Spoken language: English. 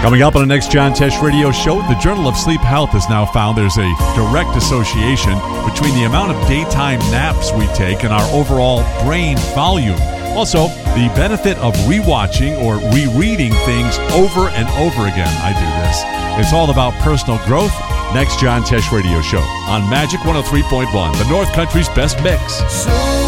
Coming up on the next John Tesh Radio Show, the Journal of Sleep Health has now found there's a direct association between the amount of daytime naps we take and our overall brain volume. Also, the benefit of rewatching or rereading things over and over again. I do this. It's all about personal growth. Next John Tesh Radio Show on Magic 103.1, the North Country's best mix.